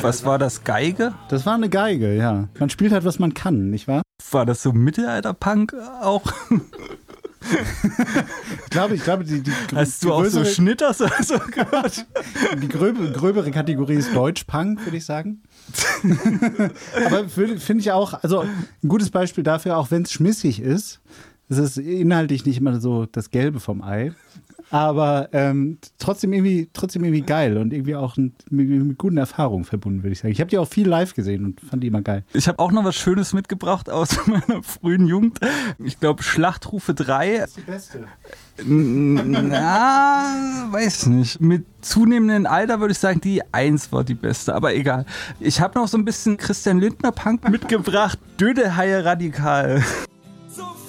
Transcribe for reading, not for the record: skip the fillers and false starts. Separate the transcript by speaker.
Speaker 1: Was war das, Geige?
Speaker 2: Das war eine Geige, ja. Man spielt halt, was man kann, nicht wahr?
Speaker 1: War das so Mittelalter-Punk auch?
Speaker 2: Ich glaube, die
Speaker 1: Hast du auch so Schnitters oder so gehört?
Speaker 2: Die gröbere Kategorie ist Deutsch-Punk, würde ich sagen. Aber finde ich auch, also ein gutes Beispiel dafür, auch wenn es schmissig ist, es ist inhaltlich nicht immer so das Gelbe vom Ei, aber trotzdem irgendwie geil und irgendwie auch mit guten Erfahrungen verbunden, würde ich sagen. Ich habe die auch viel live gesehen und fand die immer geil.
Speaker 1: Ich habe auch noch was Schönes mitgebracht aus meiner frühen Jugend. Ich glaube, Schlachtrufe 3.
Speaker 2: Das ist die beste.
Speaker 1: Na, weiß nicht. Mit zunehmendem Alter würde ich sagen, die 1 war die beste, aber egal. Ich habe noch so ein bisschen Christian Lindner Punk mitgebracht. Dödehaie Radikal.